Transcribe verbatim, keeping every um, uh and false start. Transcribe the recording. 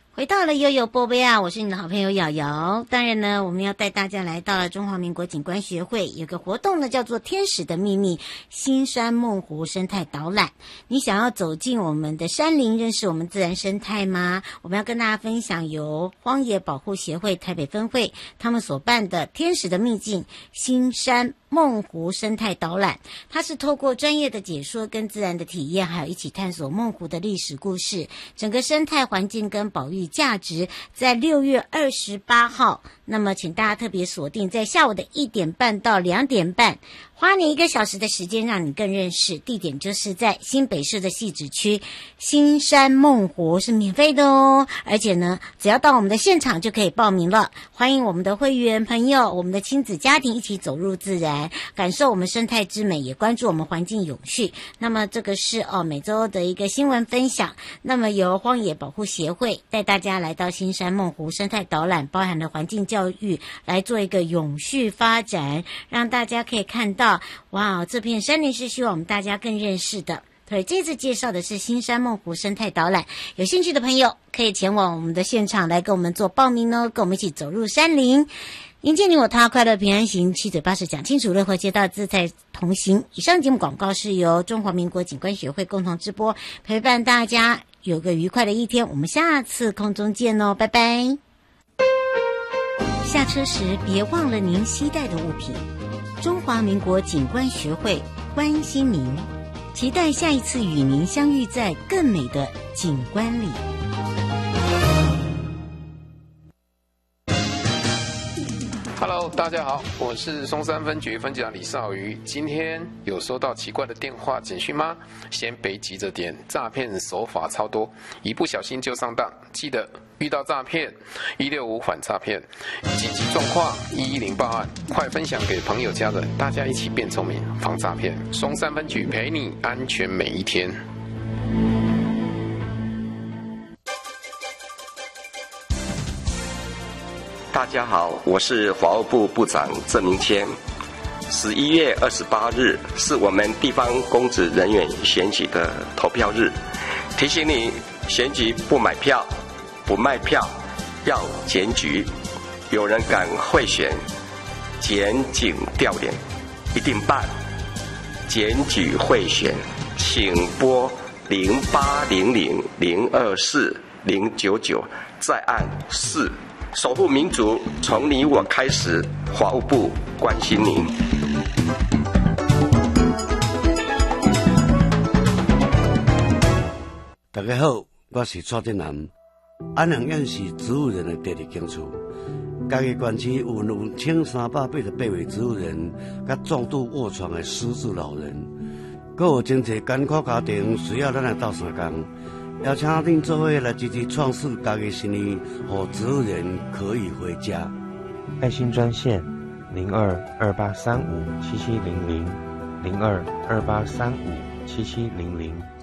回到了悠悠波贝啊，我是你的好朋友瑶瑶。当然呢，我们要带大家来到了中华民国景观学会，有个活动呢，叫做天使的秘密新山梦湖生态导览。你想要走进我们的山林，认识我们自然生态吗？我们要跟大家分享由荒野保护协会台北分会他们所办的天使的秘境新山梦湖生态导览，它是透过专业的解说跟自然的体验，还有一起探索梦湖的历史故事，整个生态环境跟保育价值。在六月二十八号，那么请大家特别锁定在下午的一点半到两点半，花你一个小时的时间让你更认识。地点就是在新北市的汐止区新山梦湖，是免费的哦，而且呢只要到我们的现场就可以报名了。欢迎我们的会员朋友，我们的亲子家庭一起走入自然，感受我们生态之美，也关注我们环境永续。那么这个是哦每周的一个新闻分享，那么由荒野保护协会带大家来到新山梦湖生态导览，包含了环境教育，来做一个永续发展，让大家可以看到哇，这片山林是希望我们大家更认识的。对，这次介绍的是新山梦湖生态导览，有兴趣的朋友可以前往我们的现场来跟我们做报名哦，跟我们一起走入山林，迎接你我他，快乐平安行，七嘴八舌讲清楚，乐活街道自在同行。以上节目广告是由中华民国景观学会共同直播，陪伴大家有个愉快的一天，我们下次空中见哦，拜拜。下车时别忘了您携带的物品。中华民国景观学会关心您，期待下一次与您相遇在更美的景观里。 Hello， 大家好，我是松山分局分局长李少瑜。今天有收到奇怪的电话简讯吗？先别急着点，诈骗手法超多，一不小心就上当。记得遇到诈骗，一六五反诈骗，紧急状况一一零报案，快分享给朋友家人，大家一起变聪明，防诈骗。松山分局陪你安全每一天。 大家好，我是法务部部长郑明谦。十一月二十八日是我们地方公职人员选举的投票日，提醒你选举不买票、不卖票，要检举。有人敢贿选、检警调脸，一定办。检举贿选，请拨零八零零零二四零九九，再按四。守护民族，从你我开始。法务部关心您。 大家好，我是蔡振南。安阳县是植物人的第二警处，嘉义县区有两千三百八十八位植物人，甲重度卧床的失智老人，阁有真侪艰苦家庭需要咱来斗相共。邀请恁做伙来积极创设家己新年，让植物人可以回家。 爱心专线零二二八三五七七零零零二二八三五七七零零。